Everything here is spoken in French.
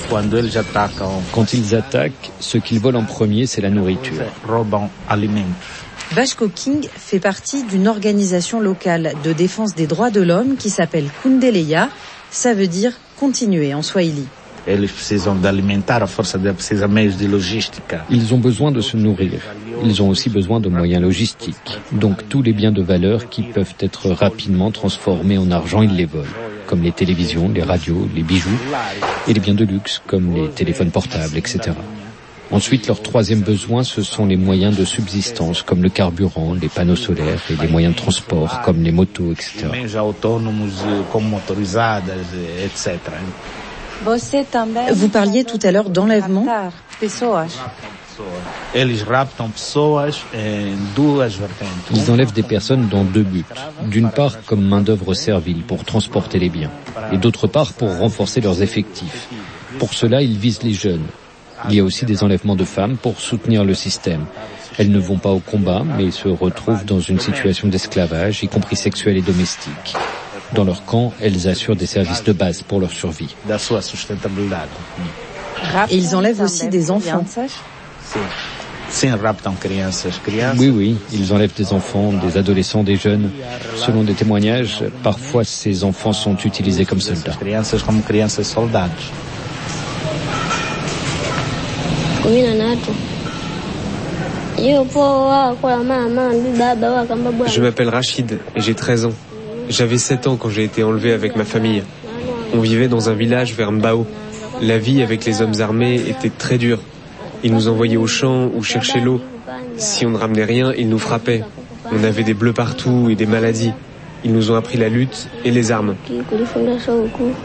Quand ils attaquent, ce qu'ils volent en premier, c'est la nourriture. Vashko King fait partie d'une organisation locale de défense des droits de l'homme qui s'appelle Kundeleya. Ça veut dire continuer en swahili. Ils ont besoin de se nourrir. Ils ont aussi besoin de moyens logistiques. Donc tous les biens de valeur qui peuvent être rapidement transformés en argent, ils les volent. Comme les télévisions, les radios, les bijoux. Et les biens de luxe, comme les téléphones portables, etc. Ensuite, leur troisième besoin, ce sont les moyens de subsistance, comme le carburant, les panneaux solaires et les moyens de transport, comme les motos, etc. Vous parliez tout à l'heure d'enlèvement. Ils enlèvent des personnes dans deux buts. D'une part, comme main-d'œuvre servile pour transporter les biens. Et d'autre part, pour renforcer leurs effectifs. Pour cela, ils visent les jeunes. Il y a aussi des enlèvements de femmes pour soutenir le système. Elles ne vont pas au combat, mais se retrouvent dans une situation d'esclavage, y compris sexuel et domestique. Dans leur camp, elles assurent des services de base pour leur survie. Et ils enlèvent aussi des enfants. Oui, ils enlèvent des enfants, des adolescents, des jeunes. Selon des témoignages, parfois ces enfants sont utilisés comme soldats. Je m'appelle Rachid et j'ai 13 ans. J'avais 7 ans quand j'ai été enlevé avec ma famille. On vivait dans un village vers Mbao. La vie avec les hommes armés était très dure. Ils nous envoyaient au champ ou chercher l'eau. Si on ne ramenait rien, ils nous frappaient. On avait des bleus partout et des maladies. Ils nous ont appris la lutte et les armes.